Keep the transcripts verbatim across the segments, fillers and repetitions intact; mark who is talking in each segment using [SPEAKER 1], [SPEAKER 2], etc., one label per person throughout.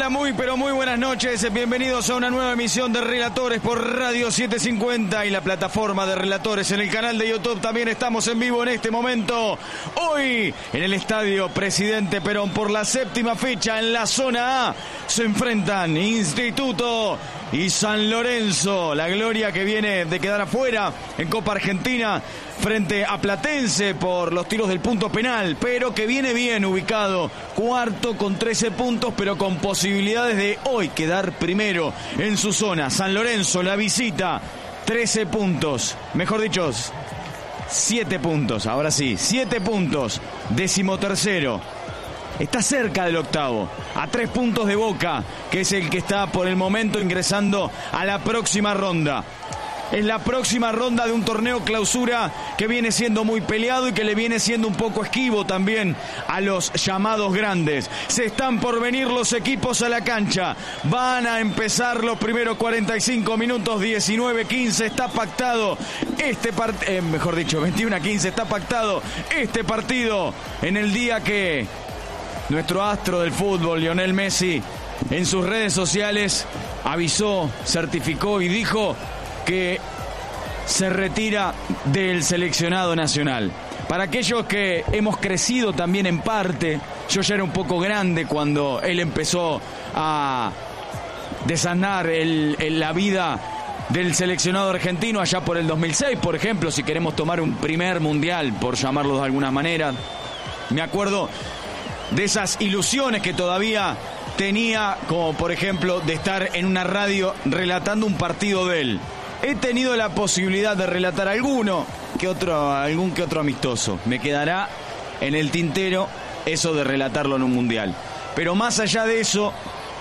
[SPEAKER 1] muy pero muy buenas noches, bienvenidos a una nueva emisión de Relatores por Radio setecientos cincuenta y la plataforma de Relatores en el canal de YouTube. También estamos en vivo en este momento, hoy en el Estadio Presidente Perón por la séptima fecha en la zona A. Se enfrentan Instituto y San Lorenzo, la gloria que viene de quedar afuera en Copa Argentina frente a Platense por los tiros del punto penal, pero que viene bien ubicado, cuarto con trece puntos, pero con posibilidades de hoy quedar primero en su zona. San Lorenzo, la visita, trece puntos, mejor dicho, siete puntos, ahora sí, siete puntos, decimotercero. Está cerca del octavo, a tres puntos de Boca, que es el que está por el momento ingresando a la próxima ronda. Es la próxima ronda de un torneo clausura que viene siendo muy peleado y que le viene siendo un poco esquivo también a los llamados grandes. Se están por venir los equipos a la cancha. Van a empezar los primeros cuarenta y cinco minutos, diecinueve quince. Está pactado este partido, eh, mejor dicho, veintiuno a quince. Está pactado este partido en el día que nuestro astro del fútbol, Lionel Messi, en sus redes sociales avisó, certificó y dijo que se retira del seleccionado nacional. Para aquellos que hemos crecido también en parte, yo ya era un poco grande cuando él empezó a desanar el, el, la vida del seleccionado argentino allá por el dos mil seis, por ejemplo, si queremos tomar un primer mundial, por llamarlo de alguna manera. Me acuerdo de esas ilusiones que todavía tenía, como por ejemplo de estar en una radio relatando un partido de él. He tenido la posibilidad de relatar alguno que otro, algún que otro amistoso. Me quedará en el tintero eso de relatarlo en un mundial. Pero más allá de eso,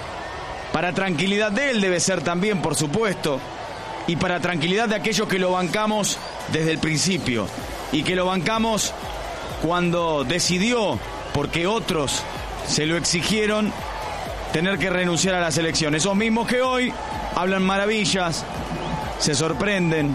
[SPEAKER 1] para tranquilidad de él debe ser también, por supuesto, y para tranquilidad de aquellos que lo bancamos desde el principio y que lo bancamos cuando decidió, porque otros se lo exigieron, tener que renunciar a la selección. Esos mismos que hoy hablan maravillas, se sorprenden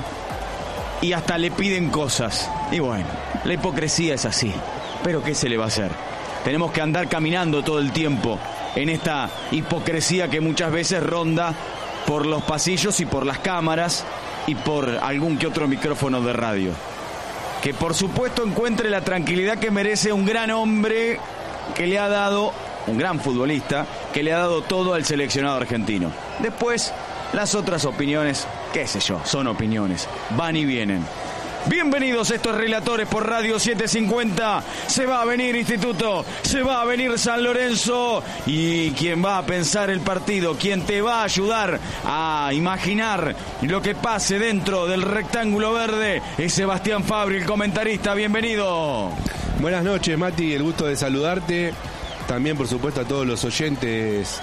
[SPEAKER 1] y hasta le piden cosas. Y bueno, la hipocresía es así. Pero ¿qué se le va a hacer? Tenemos que andar caminando todo el tiempo en esta hipocresía que muchas veces ronda por los pasillos y por las cámaras y por algún que otro micrófono de radio. Que por supuesto encuentre la tranquilidad que merece un gran hombre que le ha dado, un gran futbolista, que le ha dado todo al seleccionado argentino. Después, las otras opiniones, qué sé yo, son opiniones, van y vienen. Bienvenidos a estos Relatores por Radio setecientos cincuenta. Se va a venir Instituto, se va a venir San Lorenzo. Y quien va a pensar el partido, quien te va a ayudar a imaginar lo que pase dentro del rectángulo verde, es Sebastián Fabri, el comentarista. Bienvenido.
[SPEAKER 2] Buenas noches, Mati, el gusto de saludarte. También, por supuesto, a todos los oyentes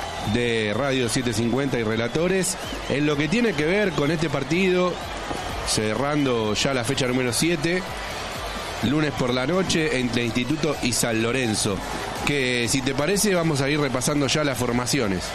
[SPEAKER 2] de Radio setecientos cincuenta y Relatores. En lo que tiene que ver con este partido, cerrando ya la fecha número siete, lunes por la noche, entre Instituto y San Lorenzo, que si te parece vamos a ir repasando ya las formaciones.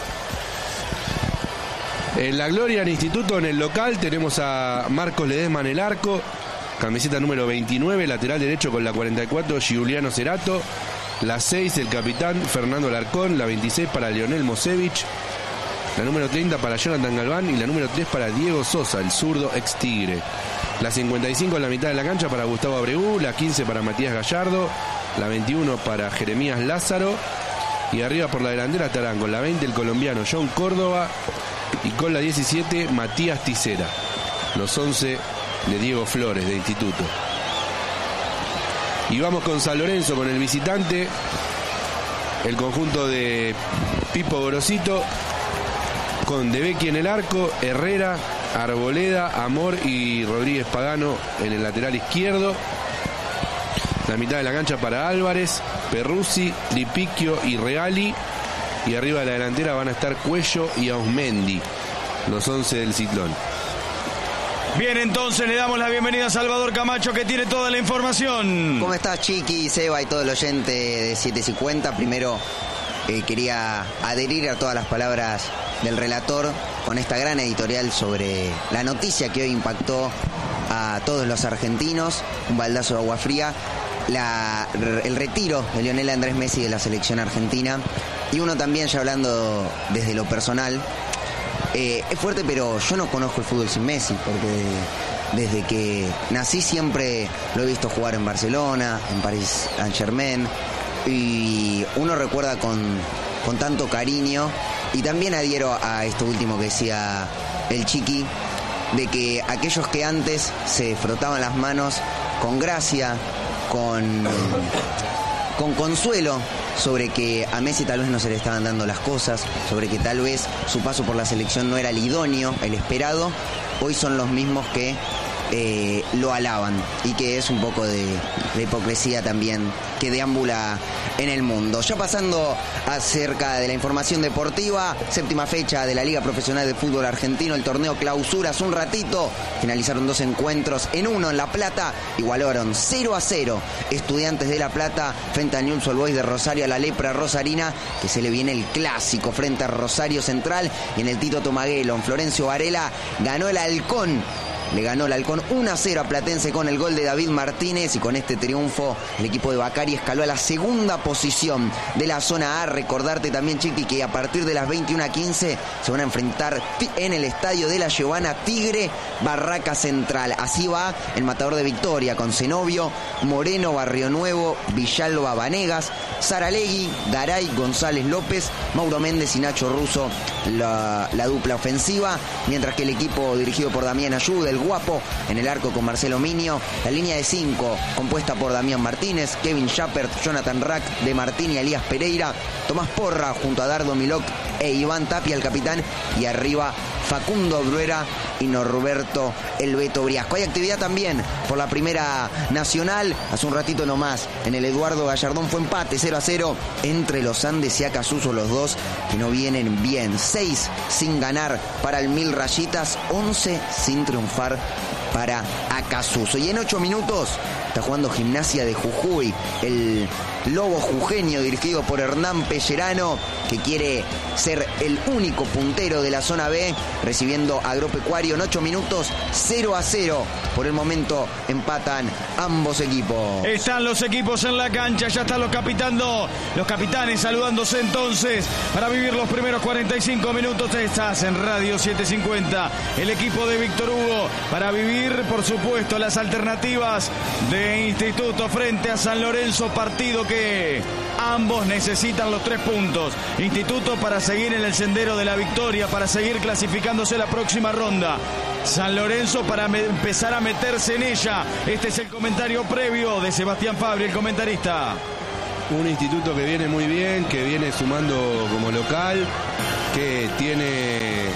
[SPEAKER 2] En la gloria del Instituto, en el local, tenemos a Marcos Ledesma en el arco, camiseta número veintinueve, lateral derecho con la cuarenta y cuatro, Giuliano Cerato. La seis, el capitán Fernando Alarcón. La veintiséis para Lionel Mosevich. La número treinta para Jonathan Galván. Y la número tres para Diego Sosa, el zurdo ex Tigre. La cincuenta y cinco en la mitad de la cancha para Gustavo Abreu. La quince para Matías Gallardo. La veintiuno para Jeremías Lázaro. Y arriba por la delantera estarán con la veinte el colombiano John Córdoba. Y con la diecisiete Matías Tisera. Los once de Diego Flores, de Instituto. Y vamos con San Lorenzo, con el visitante, el conjunto de Pipo Gorosito, con De Becchi en el arco, Herrera, Arboleda, Amor y Rodríguez Pagano en el lateral izquierdo. La mitad de la cancha para Álvarez, Perruzzi, Tripicchio y Reali. Y arriba de la delantera van a estar Cuello y Ausmendi, los once del Ciclón.
[SPEAKER 1] Bien, entonces le damos la bienvenida a Salvador Camacho, que tiene toda la información.
[SPEAKER 3] ¿Cómo estás, Chiqui, Seba y todo el oyente de setecientos cincuenta? Primero eh, quería adherir a todas las palabras del relator con esta gran editorial sobre la noticia que hoy impactó a todos los argentinos, un baldazo de agua fría, la, el retiro de Lionel Andrés Messi de la selección argentina. Y uno también, ya hablando desde lo personal, eh, es fuerte, pero yo no conozco el fútbol sin Messi, porque desde que nací siempre lo he visto jugar en Barcelona, en Paris Saint-Germain, y uno recuerda con, con tanto cariño, y también adhiero a esto último que decía el Chiqui, de que aquellos que antes se frotaban las manos con gracia, con, con consuelo, sobre que a Messi tal vez no se le estaban dando las cosas, sobre que tal vez su paso por la selección no era el idóneo, el esperado, hoy son los mismos que eh, lo alaban, y que es un poco de, de hipocresía también que deambula en el mundo. Ya pasando acerca de la información deportiva, séptima fecha de la Liga Profesional de Fútbol Argentino, el torneo clausura hace un ratito, finalizaron dos encuentros, en uno en La Plata igualaron cero a cero Estudiantes de La Plata frente a Newell's Old Boys de Rosario, a la lepra rosarina, que se le viene el clásico frente a Rosario Central, y en el Tito Tomaguelo, en Florencio Varela, ganó el Halcón. Le ganó el Halcón uno a cero a Platense con el gol de David Martínez, y con este triunfo el equipo de Bacari escaló a la segunda posición de la zona A. Recordarte también, Chiqui, que a partir de las veintiuna quince se van a enfrentar en el estadio de la Giovana Tigre Barraca Central. Así va el Matador de Victoria, con Zenobio, Moreno, Barrio Nuevo, Villalba, Vanegas, Saralegui, Garay, González López, Mauro Méndez y Nacho Russo, la, la dupla ofensiva, mientras que el equipo dirigido por Damián Ayuda, el Guapo, en el arco con Marcelo Minio, la línea de cinco compuesta por Damián Martínez, Kevin Schappert, Jonathan Rack, De Martín y Elías Pereira, Tomás Porra junto a Dardo Milok e Iván Tapia, el capitán, y arriba Facundo Bruera y Norberto El Beto Briasco. Hay actividad también por la Primera Nacional. Hace un ratito nomás en el Eduardo Gallardón fue empate cero a cero entre los Andes y Acasuso, los dos que no vienen bien. seis sin ganar para el Mil Rayitas, once sin triunfar para Acasuso. Y en ocho minutos está jugando Gimnasia de Jujuy, el Lobo jujeño dirigido por Hernán Pellerano, que quiere ser el único puntero de la zona B, recibiendo a Agropecuario en ocho minutos, cero a cero. Por el momento empatan ambos equipos.
[SPEAKER 1] Están los equipos en la cancha, ya están los capitando, los capitanes saludándose entonces para vivir los primeros cuarenta y cinco minutos. Estás en Radio setecientos cincuenta, el equipo de Víctor Hugo, para vivir, por supuesto, las alternativas de Instituto frente a San Lorenzo, partido que ambos necesitan los tres puntos. Instituto para seguir en el sendero de la victoria, para seguir clasificándose la próxima ronda. San Lorenzo para me- empezar a meterse en ella. Este es el comentario previo de Sebastián Fabri, el comentarista.
[SPEAKER 2] Un Instituto que viene muy bien, que viene sumando como local, que tiene,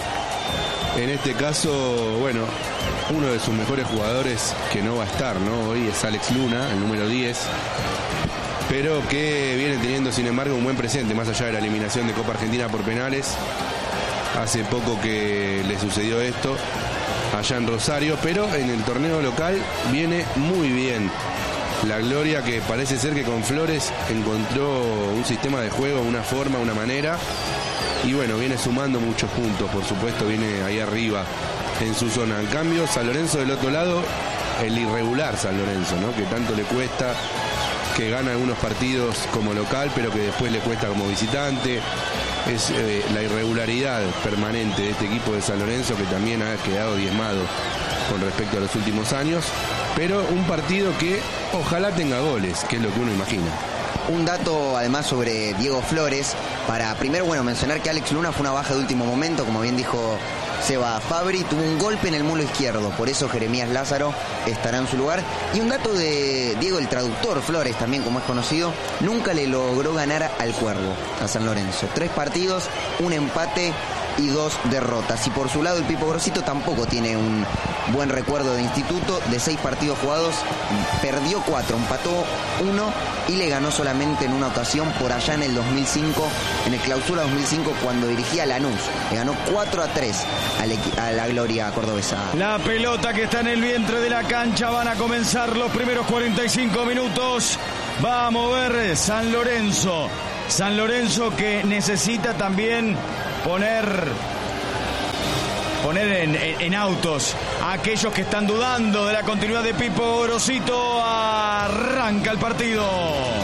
[SPEAKER 2] en este caso, bueno, uno de sus mejores jugadores que no va a estar, ¿no? Hoy es Alex Luna, el número diez, pero que viene teniendo, sin embargo, un buen presente, más allá de la eliminación de Copa Argentina por penales. Hace poco que le sucedió esto allá en Rosario, pero en el torneo local viene muy bien. La Gloria, que parece ser que con Flores encontró un sistema de juego, una forma, una manera, y bueno, viene sumando muchos puntos, por supuesto, viene ahí arriba en su zona. En cambio, San Lorenzo del otro lado, el irregular San Lorenzo, ¿no? Que tanto le cuesta, que gana algunos partidos como local, pero que después le cuesta como visitante. Es eh, la irregularidad permanente de este equipo de San Lorenzo, que también ha quedado diezmado con respecto a los últimos años, pero un partido que ojalá tenga goles, que es lo que uno imagina.
[SPEAKER 3] Un dato además sobre Diego Flores, para primero, bueno, mencionar que Alex Luna fue una baja de último momento, como bien dijo Seba Fabri, tuvo un golpe en el mulo izquierdo, por eso Jeremías Lázaro estará en su lugar. Y un dato de Diego, el traductor Flores, también como es conocido, nunca le logró ganar al Cuervo, a San Lorenzo. Tres partidos, un empate y dos derrotas. Y por su lado el Pipo Grosito tampoco tiene un buen recuerdo de Instituto. De seis partidos jugados, perdió cuatro, empató uno y le ganó solamente en una ocasión por allá en el dos mil cinco, en el clausura dos mil cinco, cuando dirigía a Lanús. Le ganó cuatro a tres al equi- a la Gloria cordobesa.
[SPEAKER 1] La pelota que está en el vientre de la cancha, van a comenzar los primeros cuarenta y cinco minutos. Va a mover San Lorenzo. San Lorenzo que necesita también poner, poner en, en, en autos a aquellos que están dudando de la continuidad de Pipo Grosito. Arranca el partido.